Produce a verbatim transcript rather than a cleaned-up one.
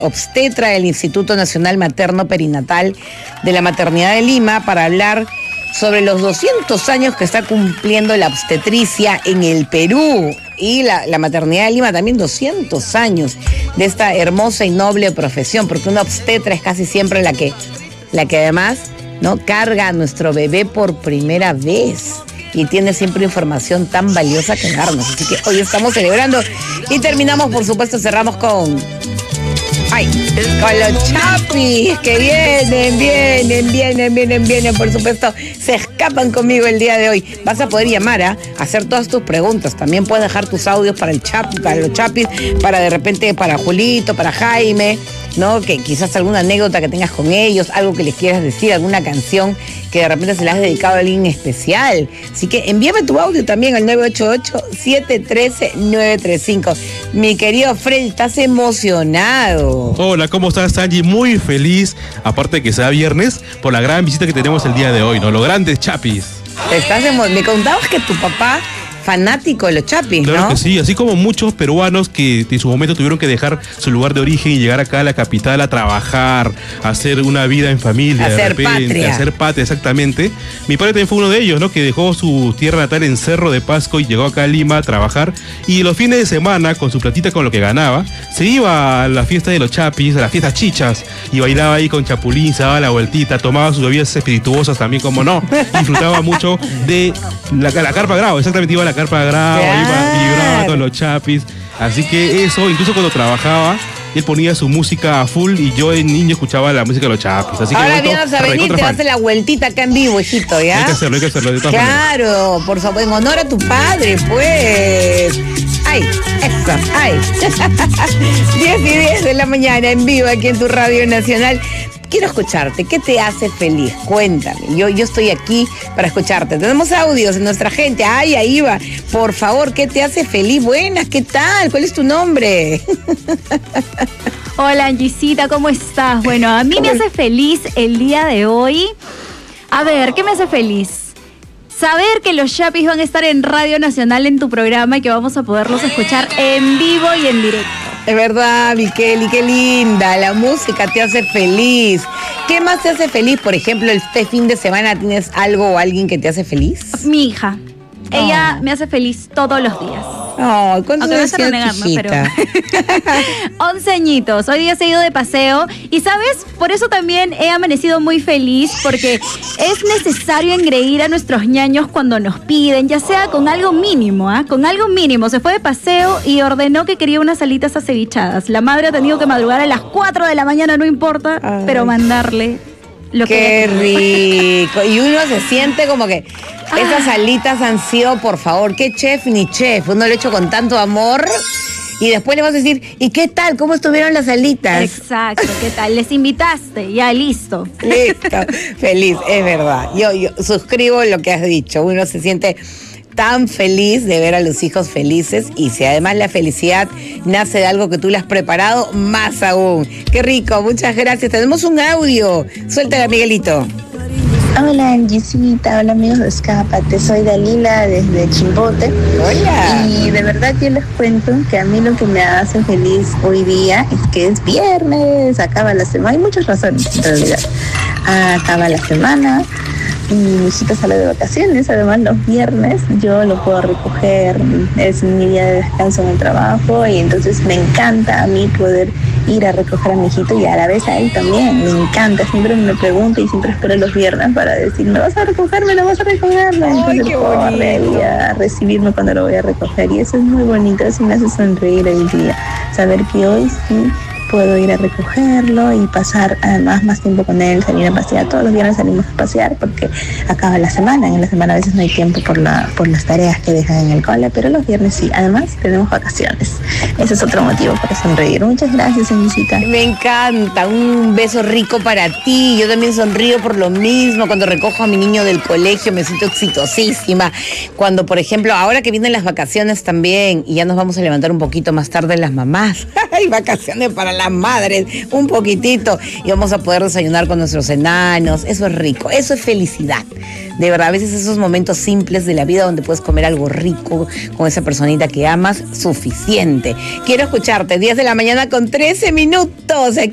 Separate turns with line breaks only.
obstetra del Instituto Nacional Materno Perinatal de la Maternidad de Lima para hablar sobre los doscientos años que está cumpliendo la obstetricia en el Perú y la, la Maternidad de Lima también doscientos años de esta hermosa y noble profesión, porque una obstetra es casi siempre la que, la que además, ¿no?, carga a nuestro bebé por primera vez y tiene siempre información tan valiosa que darnos. Así que hoy estamos celebrando y terminamos, por supuesto, cerramos con... ¡Ay! Con los chapis que vienen, vienen, vienen, vienen, vienen, por supuesto, se escapan conmigo el día de hoy. Vas a poder llamar a hacer todas tus preguntas. También puedes dejar tus audios para el chap, para los chapis, para de repente para Julito, para Jaime, ¿no? Que quizás alguna anécdota que tengas con ellos, algo que les quieras decir, alguna canción que de repente se la has dedicado a alguien especial. Así que envíame tu audio también al nueve ocho ocho, siete uno tres, nueve tres cinco. Mi querido Freddy, estás emocionado.
Hola, ¿cómo estás, Angie? Muy feliz, aparte de que sea viernes, por la gran visita que tenemos el día de hoy, ¿no? Los grandes chapis.
Estás emo- Me contabas que tu papá... fanático de los chapis,
claro,
¿no?
Que sí, así como muchos peruanos que en su momento tuvieron que dejar su lugar de origen y llegar acá a la capital a trabajar, a hacer una vida en familia,
hacer
de repente,
patria.
a hacer patria, exactamente. Mi padre también fue uno de ellos, ¿no? Que dejó su tierra natal en Cerro de Pasco y llegó acá a Lima a trabajar. Y los fines de semana, con su platita, con lo que ganaba, se iba a la fiesta de los chapis, a las fiestas chichas, y bailaba ahí con chapulín, se daba la vueltita, tomaba sus bebidas espirituosas también, como no. Disfrutaba mucho de la, la carpa grau, exactamente, iba a la carpa grau,
claro.
iba, vibraba con los chapis. Así que eso, incluso cuando trabajaba, él ponía su música a full y yo de niño escuchaba la música de los chapis. Así que
ahora
he vuelto
vienes a venir,
recontra
te
fan.
das la vueltita acá en vivo, hijito, ¿ya?
Hay que hacerlo, hay que hacerlo, de todas maneras.
Claro, por favor, en honor a tu padre, pues. Ay, eso, ay. diez y diez de la mañana en vivo aquí en tu Radio Nacional. Quiero escucharte. ¿Qué te hace feliz? Cuéntame. Yo, yo estoy aquí para escucharte. Tenemos audios de nuestra gente. Ay, ahí va. Por favor, ¿qué te hace feliz? Buenas, ¿qué tal? ¿Cuál es tu nombre?
Hola, Angisita, ¿cómo estás? Bueno, a mí me hace feliz el día de hoy. A ver, ¿qué me hace feliz? Saber que los chapis van a estar en Radio Nacional en tu programa y que vamos a poderlos escuchar en vivo y en directo.
Es verdad, Miqueli, qué linda. La música te hace feliz. ¿Qué más te hace feliz? Por ejemplo, este fin de semana, ¿tienes algo o alguien que te hace feliz?
Mi hija.
Oh.
Ella me hace feliz todos los días.
Oh, ¿cuántos
Aunque
años
vas a
tiene
renegar,
tu
¿no?
hijita?
Pero once añitos. Hoy día se ha ido de paseo. Y ¿sabes? Por eso también he amanecido muy feliz, porque es necesario engreír a nuestros ñaños cuando nos piden, ya sea con algo mínimo, ¿ah? ¿eh? Con algo mínimo. Se fue de paseo y ordenó que quería unas alitas acevichadas. La madre ha tenido que madrugar a las cuatro de la mañana, no importa, Ay. pero mandarle lo
Qué
que...
rico. Y uno se siente como que esas alitas han sido, por favor, qué chef ni chef. Uno lo ha hecho con tanto amor y después le vas a decir, ¿y qué tal? ¿Cómo estuvieron las alitas?
Exacto, ¿qué tal? Les invitaste, ya listo.
Listo, feliz, es verdad. Yo, yo suscribo lo que has dicho. Uno se siente tan feliz de ver a los hijos felices y si además la felicidad nace de algo que tú le has preparado, más aún. Qué rico, muchas gracias. Tenemos un audio. Suéltala, Miguelito.
Hola, Angisita, hola amigos de Escápate, soy Dalila desde Chimbote.
Hola.
Y de verdad que les cuento que a mí lo que me hace feliz hoy día es que es viernes, acaba la semana, hay muchas razones en realidad. Acaba la semana, mi hijita sale de vacaciones, además los viernes yo lo puedo recoger, es mi día de descanso en el trabajo y entonces me encanta a mí poder ir a recoger a mi hijito y a la vez a él también, me encanta, siempre me pregunta y siempre espero los viernes para decirme, ¿vas a recogerme? ¿No vas a recogerme? Entonces
Ay,
corre y a recibirme cuando lo voy a recoger y eso es muy bonito, eso me hace sonreír el día, saber que hoy sí puedo ir a recogerlo y pasar además más tiempo con él, salir a pasear. Todos los viernes salimos a pasear porque acaba la semana. En la semana a veces no hay tiempo por la por las tareas que dejan en el cole, pero los viernes sí. Además tenemos vacaciones. Ese es otro motivo para sonreír. Muchas gracias, Angisita.
Me encanta. Un beso rico para ti. Yo también sonrío por lo mismo. Cuando recojo a mi niño del colegio me siento exitosísima. Cuando, por ejemplo, ahora que vienen las vacaciones también y ya nos vamos a levantar un poquito más tarde las mamás. Hay vacaciones para la las madres, un poquitito, y vamos a poder desayunar con nuestros enanos. Eso es rico, eso es felicidad. De verdad, a veces esos momentos simples de la vida donde puedes comer algo rico con esa personita que amas, suficiente. Quiero escucharte, diez de la mañana con trece minutos.